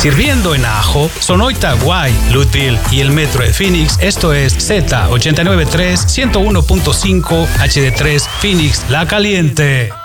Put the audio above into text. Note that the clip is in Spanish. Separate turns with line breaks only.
sirviendo en Ajo, Sonoita, Guay, Lutville y el Metro de Phoenix. Esto es Z893 101.5 HD3 Phoenix La Caliente.